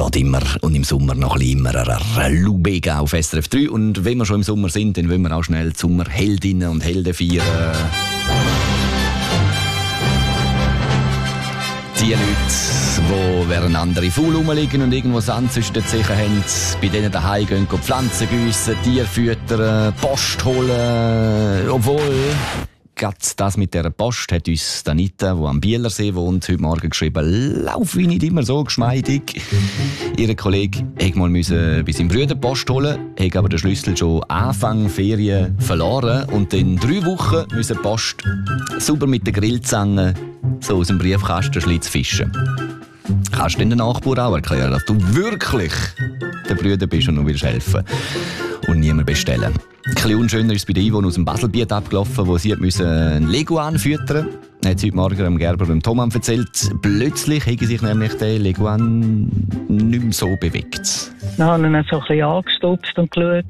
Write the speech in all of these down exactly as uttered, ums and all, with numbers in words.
geht immer und im Sommer noch ein bisschen immer Lubega auf S R F drei. Und wenn wir schon im Sommer sind, dann wollen wir auch schnell die Sommerheldinnen und Helden feiern. Die Leute, die während andere faul rumliegen und irgendwo Sand zwischen den Zehen haben, bei denen daheim gehen, gehen Pflanzen gießen, Tiere füttern, Post holen. Obwohl, gerade das mit dieser Post hat uns Anita, die am Bielersee wohnt, heute Morgen geschrieben, lauf wie nicht immer so geschmeidig. Ihr Kollege musste mal müssen bei seinem Bruder Post holen, hat aber den Schlüssel schon Anfang Ferien verloren und in drei Wochen müssen die Post sauber mit der Grillzange so aus dem Briefkasten Schlitz fischen. Kannst du den Nachbarn auch erklären, dass du wirklich der Bruder bist und noch willst helfen und niemand bestellen? Ein bisschen unschöner ist es bei der Yvonne aus dem Baselbiet abgelaufen, wo sie ein Leguan füttern musste. Er hat heute Morgen dem Gerber und dem Thomas erzählt. Plötzlich hat sich nämlich der Leguan nicht mehr so bewegt. Dann habe ich ihn so ein bisschen angestupst und geschaut.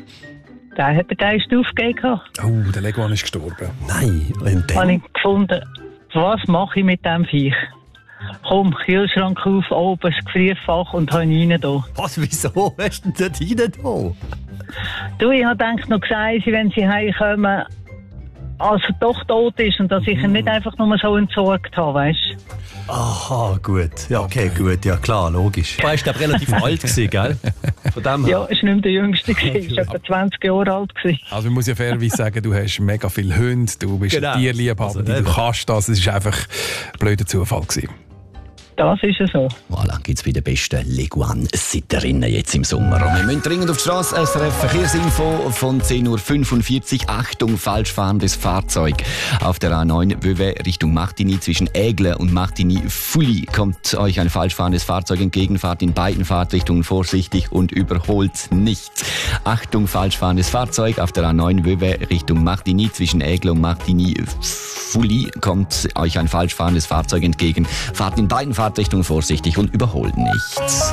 Der hat den Geist aufgegeben. Oh, der Leguan ist gestorben. Nein, und Dann habe ich gefunden, was mache ich mit diesem Viech? Komm, Kühlschrank auf, oben das Gefrierfach und habe ihn rein da. Was, wieso hast du denn dort rein da? Du, ich habe gedacht, noch gesagt, wenn sie heimkommen, als er doch tot ist und dass ich ihn nicht einfach nur so entsorgt habe, weißt du? Aha, gut. Ja, okay, gut. Ja, klar, logisch. Du warst, glaube ich, relativ alt gewesen, gell? Von dem her. Ja, es war nicht mehr der Jüngste, ich war etwa zwanzig Jahre alt. Also man muss ja fairerweise sagen, du hast mega viele Hunde, du bist Genau. ein Tierliebhaber, Also, du eben. kannst das, es war einfach ein blöder Zufall gewesen. Das ist ja so. Voilà, gibt es bei den besten Leguan-Sitterinnen jetzt im Sommer. Und wir müssen dringend auf die Straße. S R F Verkehrsinfo von zehn Uhr fünfundvierzig. Achtung, falsch fahrendes Fahrzeug. Auf der A neun Vevey Richtung Martigny zwischen Aigle und Martigny-Fully kommt euch ein falsch fahrendes Fahrzeug entgegen. Fahrt in beiden Fahrtrichtungen vorsichtig und überholt nicht. Achtung, falsch fahrendes Fahrzeug. Auf der A neun Vevey Richtung Martigny zwischen Aigle und Martigny-Fully kommt euch ein falsch fahrendes Fahrzeug entgegen. Fahrt in beiden Fahrtrichtungen vorsichtig und überholt nicht.